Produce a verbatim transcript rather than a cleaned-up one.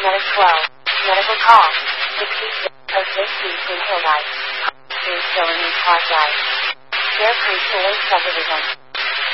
Medic twelve. Medical call. sixty-six oh six Green Hill Drive. Street Dillon Park Drive. Faircreek Village Subdivision.